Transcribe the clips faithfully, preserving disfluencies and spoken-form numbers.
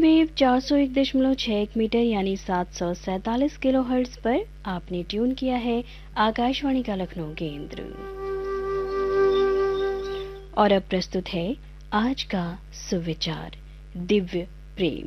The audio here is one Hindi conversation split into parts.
वेव चार सौ एक दशमलव छह मीटर यानी सात सौ सैतालीस किलो हर्ट्ज पर आपने ट्यून किया है आकाशवाणी का लखनऊ केंद्र। और अब प्रस्तुत है आज का सुविचार दिव्य प्रेम।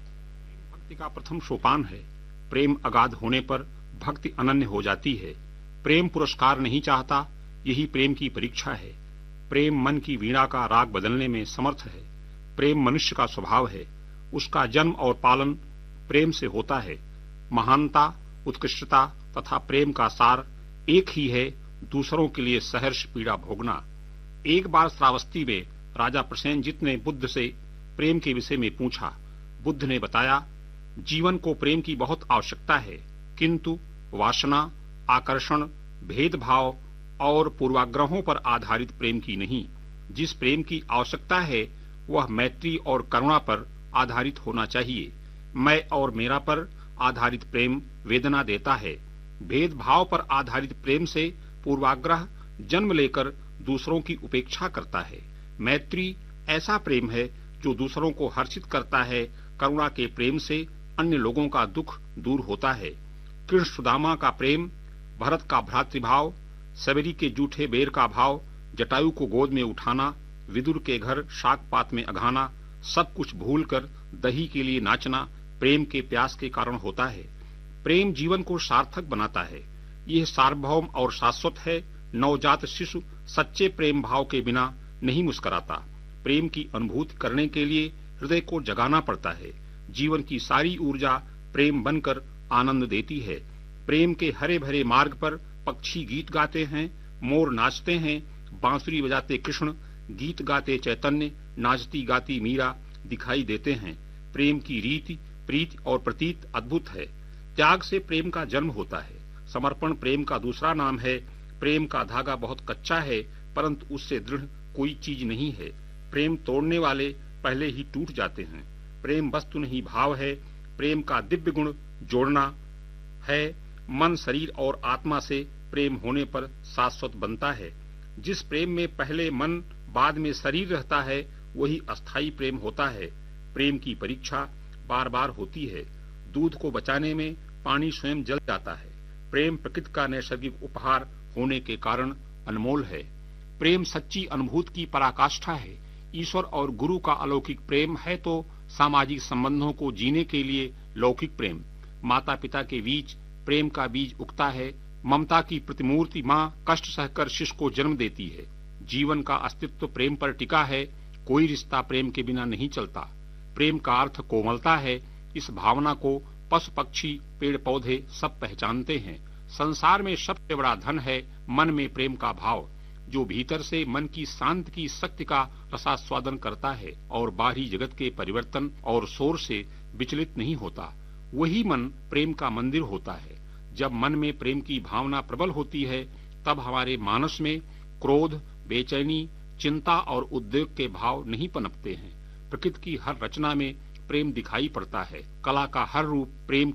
भक्ति का प्रथम सोपान है। प्रेम अगाध होने पर भक्ति अनन्य हो जाती है। प्रेम पुरस्कार नहीं चाहता, यही प्रेम की परीक्षा है। प्रेम मन की वीणा का राग बदलने में समर्थ है। प्रेम मनुष्य का स्वभाव है, उसका जन्म और पालन प्रेम से होता है। महानता, उत्कृष्टता तथा प्रेम का सार एक ही है, दूसरों के लिए सहर्ष पीड़ा भोगना। एक बार श्रावस्ती में राजा प्रसेनजित ने बुद्ध से प्रेम के विषय में पूछा। बुद्ध ने बताया, जीवन को प्रेम की बहुत आवश्यकता है, किंतु वासना, आकर्षण, भेदभाव और पूर्वाग्रहों पर आधारित प्रेम की नहीं। जिस प्रेम की आवश्यकता है वह मैत्री और करुणा पर आधारित होना चाहिए। मैं और मेरा पर आधारित प्रेम वेदना देता है। भेदभाव पर आधारित प्रेम से पूर्वाग्रह जन्म लेकर दूसरों की उपेक्षा करता है। मैत्री ऐसा प्रेम है जो दूसरों को हर्षित करता है। करुणा के प्रेम से अन्य लोगों का दुख दूर होता है। कृष्ण सुदामा का प्रेम, भरत का भ्रातृभाव, सबरी के जूठे बेर का भाव, जटायु को गोद में उठाना, विदुर के घर शाक पात में अघाना, सब कुछ भूलकर दही के लिए नाचना प्रेम के प्यास के कारण होता है। प्रेम जीवन को सार्थक बनाता है। यह सार्वभौम और शाश्वत है। नवजात शिशु सच्चे प्रेम भाव के बिना नहीं मुस्कुराता। प्रेम की अनुभूति करने के लिए हृदय को जगाना पड़ता है। जीवन की सारी ऊर्जा प्रेम बनकर आनंद देती है। प्रेम के हरे भरे मार्ग पर पक्षी गीत गाते हैं, मोर नाचते हैं, बांसुरी बजाते कृष्ण, गीत गाते चैतन्य, नाचती गाती मीरा दिखाई देते हैं। प्रेम की रीति, प्रीति और प्रतीत अद्भुत है। त्याग से प्रेम का जन्म होता है। समर्पण प्रेम का दूसरा नाम है। प्रेम का धागा बहुत कच्चा है, परंतु उससे दृढ़ कोई चीज नहीं है। प्रेम तोड़ने वाले पहले ही टूट जाते हैं। प्रेम वस्तु नहीं भाव है। प्रेम का दिव्य गुण जोड़ना है। मन, शरीर और आत्मा से प्रेम होने पर शाश्वत बनता है। जिस प्रेम में पहले मन बाद में शरीर रहता है वही अस्थायी प्रेम होता है। प्रेम की परीक्षा बार बार होती है। दूध को बचाने में पानी स्वयं जल जाता है। प्रेम प्रकृति का नैसर्गिक उपहार होने के कारण अनमोल है। प्रेम सच्ची अनुभूति की पराकाष्ठा है। ईश्वर और गुरु का अलौकिक प्रेम है तो सामाजिक संबंधों को जीने के लिए लौकिक प्रेम। माता पिता के बीच प्रेम का बीज उगता है। ममता की प्रतिमूर्ति माँ कष्ट सहकर शिशु को जन्म देती है। जीवन का अस्तित्व प्रेम पर टिका है। कोई रिश्ता प्रेम के बिना नहीं चलता। प्रेम का अर्थ कोमलता है। इस भावना को पशु पक्षी, पेड़ पौधे सब पहचानते हैं। संसार में सबसे बड़ा धन है मन में प्रेम का भाव, जो भीतर से मन की शांति की शक्ति का रसास्वादन करता है और बाहरी जगत के परिवर्तन और शोर से विचलित नहीं होता। वही मन प्रेम का मंदिर होता है। जब मन में प्रेम की भावना प्रबल होती है तब हमारे मानस में क्रोध, बेचैनी, चिंता और उद्वेग के भाव नहीं पनपते हैं। प्रकृति की हर रचना में प्रेम दिखाई पड़ता है। कला का हर रूप प्रेम